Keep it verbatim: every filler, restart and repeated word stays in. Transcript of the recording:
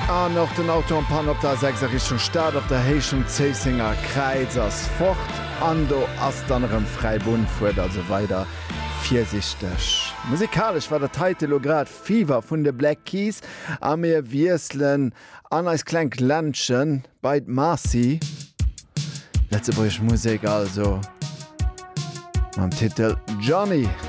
An noch den Auto an Pan op der sechser Richtung Staat op der Heichung Zeisinger Kreis ass fort an do ass dannem Freibund fuert also weiter viersichtig. Musikalisch war der Titelograd Fever vun de Black Keys a mir Wieselen an als klein Landchen bei Marcy. Letzte Musik also am Titel Johnny.